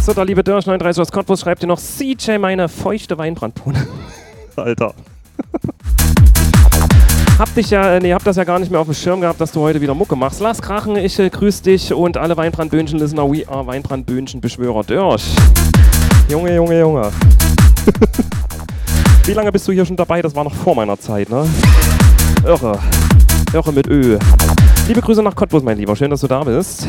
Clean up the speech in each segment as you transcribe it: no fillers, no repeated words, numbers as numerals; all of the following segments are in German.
So, der liebe Dörsch 39 aus Cottbus schreibt dir noch CJ, meine feuchte Weinbrandbohne. Alter. Hab das ja gar nicht mehr auf dem Schirm gehabt, dass du heute wieder Mucke machst. Lass krachen, ich grüß dich und alle Weinbrandböhnchen-Listener, we are Weinbrandböhnchen-Beschwörer Dörsch. Junge, Junge, Junge. Wie lange bist du hier schon dabei? Das war noch vor meiner Zeit, ne? Irre. Irre mit Ö. Liebe Grüße nach Cottbus, mein Lieber. Schön, dass du da bist.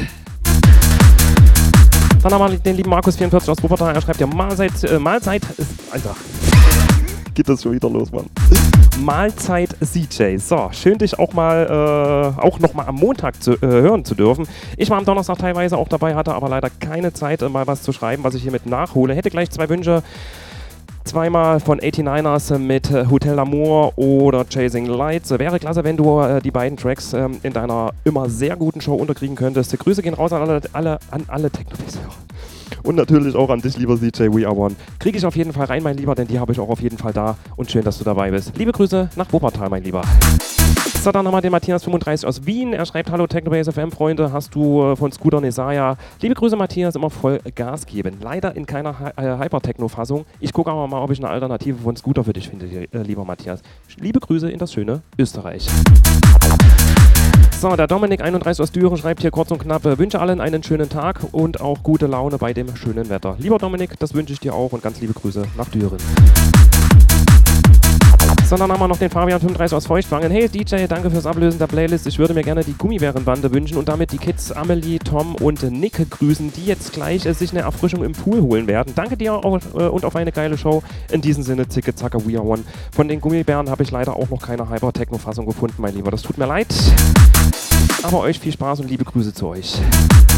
Dann haben wir den lieben Markus44 aus Wuppertal. Er schreibt ja Mahlzeit ist... Alter. Geht das schon wieder los, Mann. Mahlzeit CJ. So, schön dich auch noch mal am Montag hören zu dürfen. Ich war am Donnerstag teilweise auch dabei, hatte aber leider keine Zeit, mal was zu schreiben, was ich hiermit nachhole. Hätte gleich 2 Wünsche. Zweimal von 89ers mit Hotel Amour oder Chasing Lights. Wäre klasse, wenn du die beiden Tracks in deiner immer sehr guten Show unterkriegen könntest. Grüße gehen raus an alle Techno-Hörer. Und natürlich auch an dich, lieber CJ, We Are One. Kriege ich auf jeden Fall rein, mein Lieber, denn die habe ich auch auf jeden Fall da. Und schön, dass du dabei bist. Liebe Grüße nach Wuppertal, mein Lieber. So, dann haben wir den Matthias35 aus Wien. Er schreibt, hallo Technobase FM, Freunde, hast du von Scooter Nesaya. Liebe Grüße, Matthias, immer voll Gas geben. Leider in keiner Hyper-Techno-Fassung. Ich gucke aber mal, ob ich eine Alternative von Scooter für dich finde, lieber Matthias. Liebe Grüße in das schöne Österreich. So, der Dominik31 aus Düren schreibt hier kurz und knapp, wünsche allen einen schönen Tag und auch gute Laune bei dem schönen Wetter. Lieber Dominik, das wünsche ich dir auch und ganz liebe Grüße nach Düren. So, dann haben wir noch den Fabian35 aus Feuchtwangen. Hey DJ, danke fürs Ablösen der Playlist. Ich würde mir gerne die Gummibärenbande wünschen und damit die Kids Amelie, Tom und Nick grüßen, die jetzt gleich sich eine Erfrischung im Pool holen werden. Danke dir und auf eine geile Show. In diesem Sinne, Zicke, Zacke, We Are One. Von den Gummibären habe ich leider auch noch keine Hyper-Techno-Fassung gefunden, mein Lieber. Das tut mir leid. Aber euch viel Spaß und liebe Grüße zu euch.